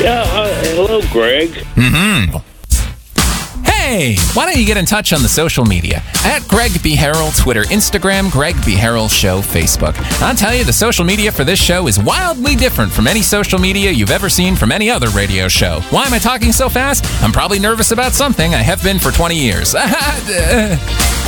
Yeah, hello, Greg. Mm-hmm. Hey, why don't you get in touch on the social media? At Greg B. Harrell, Twitter, Instagram, Greg B. Harrell Show, Facebook. I'll tell you, the social media for this show is wildly different from any social media you've ever seen from any other radio show. Why am I talking so fast? I'm probably nervous about something. I have been for 20 years.